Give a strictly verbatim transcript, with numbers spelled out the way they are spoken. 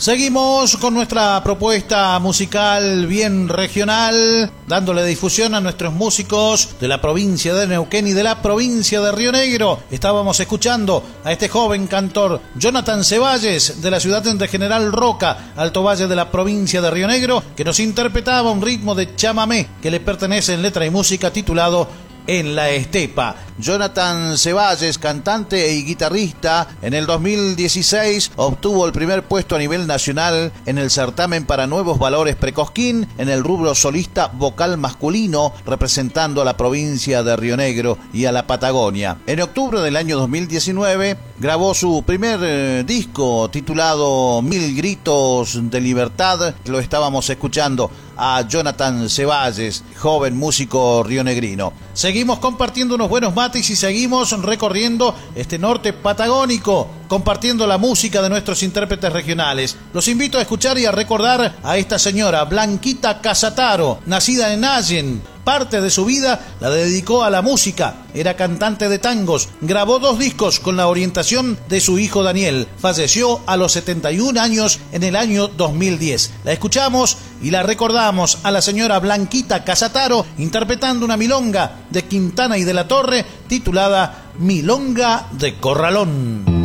Seguimos con nuestra propuesta musical bien regional, dándole difusión a nuestros músicos de la provincia de Neuquén y de la provincia de Río Negro. Estábamos escuchando a este joven cantor Jonathan Ceballos de la ciudad de General Roca, Alto Valle de la provincia de Río Negro, que nos interpretaba un ritmo de chamamé que le pertenece en letra y música titulado En la Estepa. Jonathan Ceballos, cantante y guitarrista, en el dos mil dieciséis obtuvo el primer puesto a nivel nacional en el certamen para Nuevos Valores Precosquín en el rubro solista vocal masculino, representando a la provincia de Río Negro y a la Patagonia. En octubre del año dos mil diecinueve grabó su primer eh, disco titulado Mil Gritos de Libertad. Lo estábamos escuchando a Jonathan Ceballos, joven músico rionegrino. Seguimos compartiendo unos buenos mates y seguimos recorriendo este norte patagónico, compartiendo la música de nuestros intérpretes regionales. Los invito a escuchar y a recordar a esta señora, Blanquita Casataro, nacida en Allen. Parte de su vida la dedicó a la música. Era cantante de tangos. Grabó dos discos con la orientación de su hijo Daniel. Falleció a los setenta y un años en el año dos mil diez. La escuchamos y la recordamos a la señora Blanquita Casataro interpretando una milonga de Quintana y de la Torre titulada Milonga de Corralón.